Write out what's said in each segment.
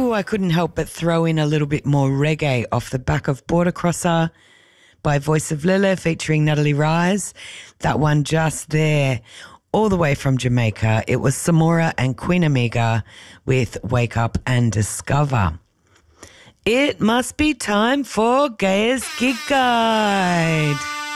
who I couldn't help but throw in a little bit more reggae off the back of Border Crosser by Voice of Lila featuring Natalie Rise. That one just there, all the way from Jamaica. It was Samora and Queen Amiga with Wake Up and Discover. It must be time for Gaia's Gig Guide.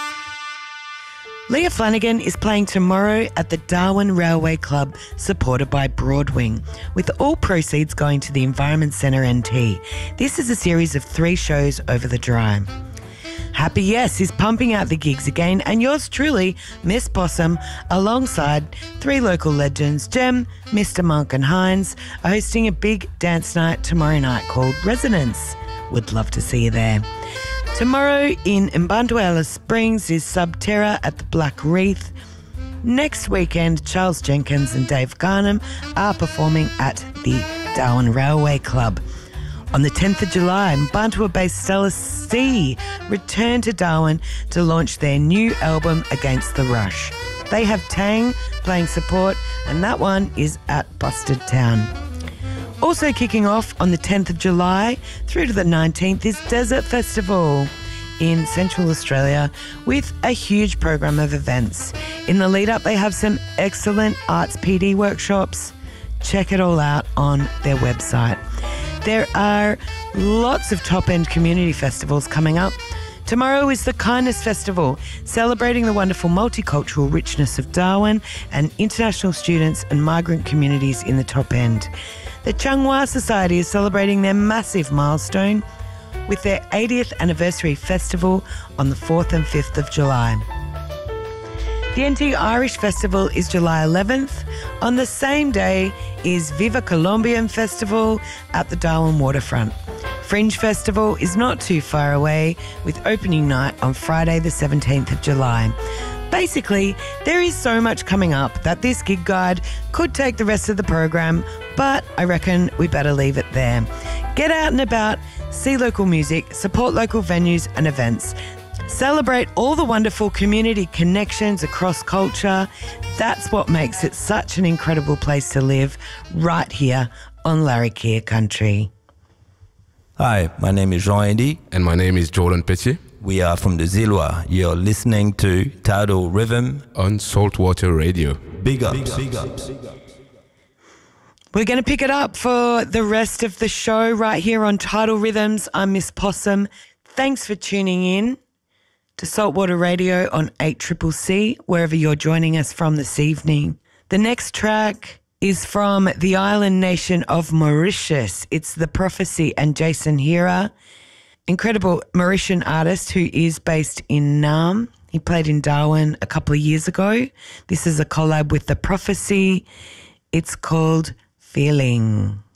Leah Flanagan is playing tomorrow at the Darwin Railway Club, supported by Broadwing, with all proceeds going to the Environment Centre NT. This is a series of 3 shows over the Dry. Happy Yes is pumping out the gigs again, and yours truly, Miss Possum, alongside 3 local legends, Jem, Mr. Monk and Hines, are hosting a big dance night tomorrow night called Resonance. Would love to see you there. Tomorrow in Mbantu Alice Springs is Subterra at the Black Wreath. Next weekend, Charles Jenkins and Dave Garnham are performing at the Darwin Railway Club. On the 10th of July, Mbantua-based Stella C return to Darwin to launch their new album, Against the Rush. They have Tang playing support, and that one is at Busted Town. Also kicking off on the 10th of July through to the 19th is Desert Festival in Central Australia with a huge program of events. In the lead up, they have some excellent arts PD workshops. Check it all out on their website. There are lots of top-end community festivals coming up. Tomorrow is the Kindness Festival, celebrating the wonderful multicultural richness of Darwin and international students and migrant communities in the top end. The Changhua Society is celebrating their massive milestone with their 80th anniversary festival on the 4th and 5th of July. The NT Irish Festival is July 11th. On the same day is Viva Colombian Festival at the Darwin Waterfront. Fringe Festival is not too far away with opening night on Friday the 17th of July. Basically, there is so much coming up that this gig guide could take the rest of the program, but I reckon we better leave it there. Get out and about, see local music, support local venues and events. Celebrate all the wonderful community connections across culture. That's what makes it such an incredible place to live, right here on Larrakia Country. Hi, my name is Jean-Andy. And my name is Jordan Petit. We are from the Zilwa. You're listening to Tidal Rhythm on Saltwater Radio. Big ups. We're going to pick it up for the rest of the show right here on Tidal Rhythms. I'm Miss Possum. Thanks for tuning in to Saltwater Radio on 8CCC, wherever you're joining us from this evening. The next track is from the island nation of Mauritius. It's The Prophecy and Jason Hira, incredible Mauritian artist who is based in Naarm. He played in Darwin a couple of years ago. This is a collab with The Prophecy. It's called Feeling.